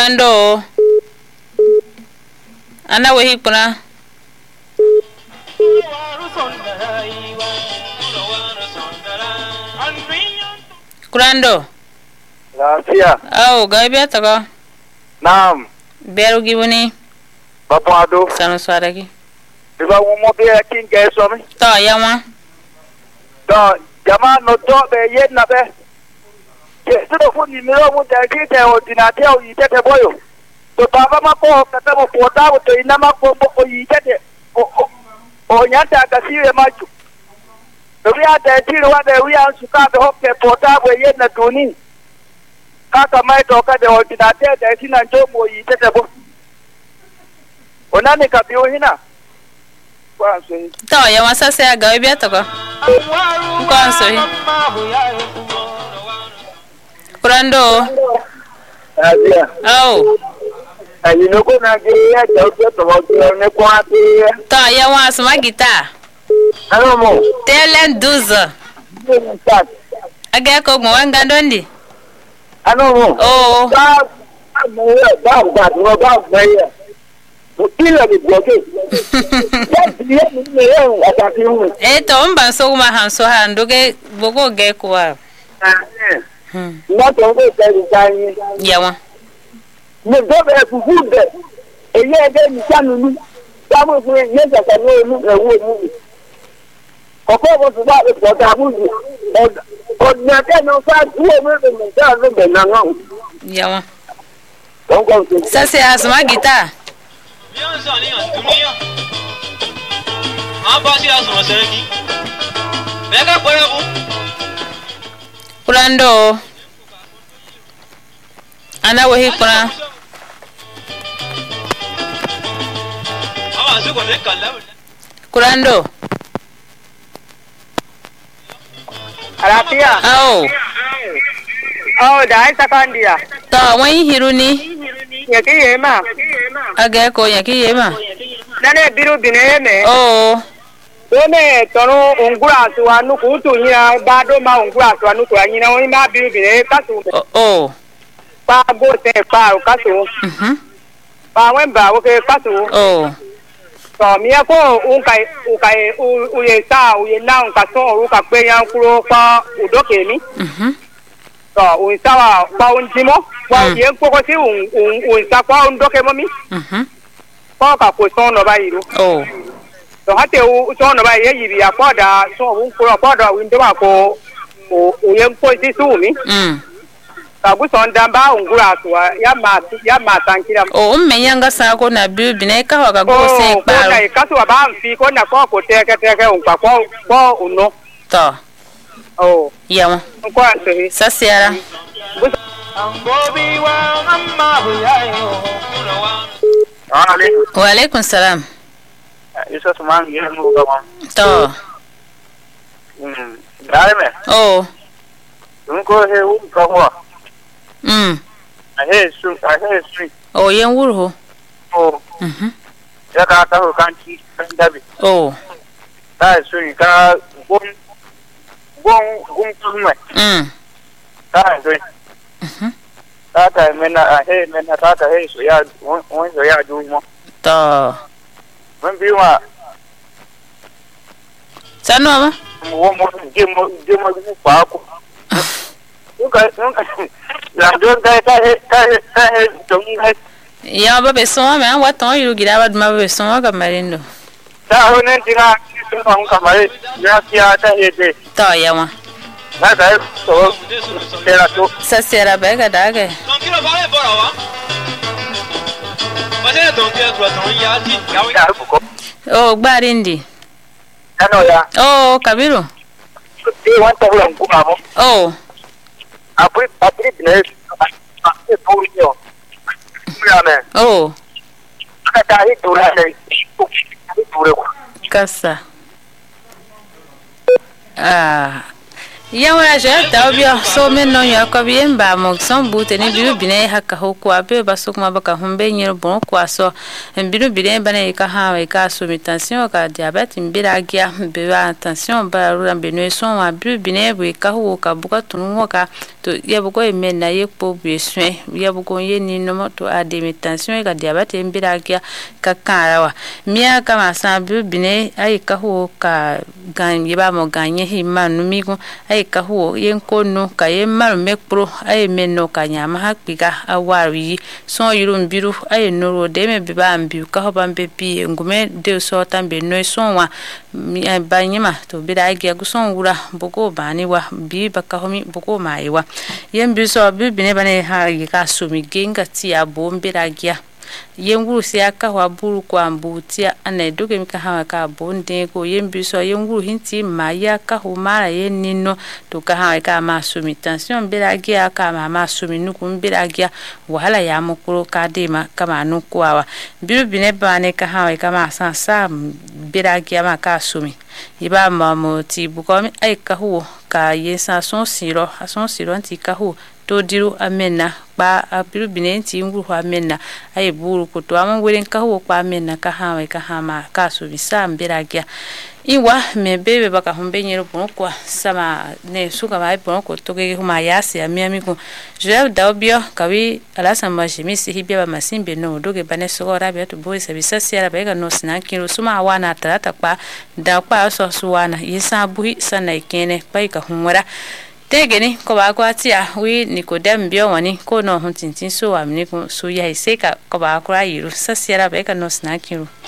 Kurando. Ana wehi kuna. Kurando. Lafiya. Oh, gaibe taka. Naam. Beru gibuni. Baba ado. Sanu swaragi. Diba mo be king geso mi. To yawa. To jama no to be ye na be. Ke so fu ni mi ro mu da ki te ordinate o yi tete boyo. To baba ma ko ka ta mo pota o to ina ma ko o yi tete. O nyanta ka siwe machu. To wi ata ti ro wa de wi an su ka be hokke pota bo ye na duni. Kaka mai to ka de ordinate da sina jo mo yi tete bo. Onani ka biyo hina. To yawa sasa gaibe taka. Kwanso hi. Kurando. Adia. Oh. Ayi no ko na ge ya jo to ne ko ati. To yawa asuma gita. Ano mo. Telen 12. Aga ko mo wanga ndondi. Ano mo. Oh. Ba ya. Kila ni bloke. To mba so ma hanso ha ndoge bogo ge kwa. Na to go tell you Yawa. Mo do be fufunde. Eye de mi sanu ni. Samu fu ye ja ka no lu ewo mu. Koko bo su ba be ta mu. O na te no fa duo me be mi ta no be na ngo. Yawa. Don go. Sasa asuma gita. Bien ça ni en dunia. En basi asuma sergi. Mega para bu. Kurando. Ana wehi kuna. Awa su ko le kala. Kurando. Arapia. Oh. Oh, dai sakandia. To wani hiruni. Yaki yema. Aga ko yaki yema. Nane biru bineme. Oh. Dome tono ungura suanu kutu nya bado ma ungura suanu ko anyina woni ma biru bine kasu. Oh. Pa go te pa kasu. Pa wemba wo ke kasu. Oh. So mi ko unkai uye sa uye na unka so ru ka pe yan kuro pa udoke mi. So unsawa pa unjimo wa ye ko ko si unsa pa undoke mo mi. Ko ka ko so no ba yiru. Oh. So hate u so no ba ye yibi akoda so unkuro akoda windo ba ko uye ko si su mi. Kabu son damba ungura suwa ya ma tankira. Oh, menyanga sa ko na bibine ka wa ka go se pa. Ko na kasu ba mfi ko na ko teke unka ko uno. To. Oh. Yawa. Ko anse. Sasiara. Ambobi wa amma huyayo. Wa alaikum salam. Isa suman ye mu ga ma. To. Dai me. Oh. Unko he u ka wa. I hear street. Oh, yen wurho. Oh. Ya ka ta ho kan ki kan dabi. Oh. Ta street ka gon tume. Ta street. Ta mena mena ta so ya won so ya du mo. To. Men bi ma. Sanoma? Mo je mo pa ko. La don ta tong hai. Ya ba be so ma wa ton yu gira ba ma be so ga marindo. Ta ho ne tinga tong ka mai ya kia ta de. To ya wa. Na da so era to. Sa sera ba ga da ga. Ton kilo ba le bora wa. Ba se ton kilo to ton ya ti. Ya ko. Oh, gbarindi. Ano ya. Oh, Kabiru. Ti wan ta ho ko ma mo. Oh. Apri ne e puriyo. Oh. Aka ta hi dura ne. Dure ko. Kasa. Ah. Yawa je tabia so men no ya ko bien ba mo son bute ni biru bine haka ho kwa be ba so kuma ba ka humbe nyero bon kwa so en biru bine ba ne ka ha we ka so tension ka diabete mbira gia be ba tension ba ru be no so wa biru bine bu ka ho ka bu ka tunu ka to yabugo emena yekpo beswe yabugo yeni no to ademitation ka diabate mbiragia kakarawa mia kama sabu bine ai ka ho ka gan yeba mo ganye himanu migu ai ka ho yenko no ka yemaru mekpro ai menno ka nyama hakpiga awari so yurum biru ai noro de me biba ambi ka ho bambe pi ngume de so tambe no sonwa mi banyima to biragia guson wura bogo bani wa bi baka homi bogo maiwa yembi so bibine bane ha yika sumi genga ti abombiragia yenguru siaka wa buru kwa mbutia ane doge mika hawa ka bonde ko yembi so yenguru hinti maya ka humara yenino to ka hawa ka masumi tension biragia ka masumi nuku biragia wahala ya mukuro ka dema kama nukwawa bibine bane ka hawa ka masansa biragia ma sumi iba mamo ti bukomi ai ka huo ka yesa son siro anti ka huo to diru amena ba abiru binenti nguru amena ai buru kuto amweren ka huo kwa amena ka hawe ka hama ka so bisa mbiragia iwa mebebe baka humbenyero bonko sama ne suka mai bonko toge huma yasi amiamiku je daubio kawi alasa majimisi hibia ba masimbe no doge bane sogora be to boy sabisa siara be ga no snakiro suma wana tata kwa da kwa so suwana yisa buhi sana ikene pai ka humura tegeni ko ba kwa tia wi nikodem bio wani ko no huntintin so amni ko so ya iseka ko ba kwa yiru sasiara be ga no snakiro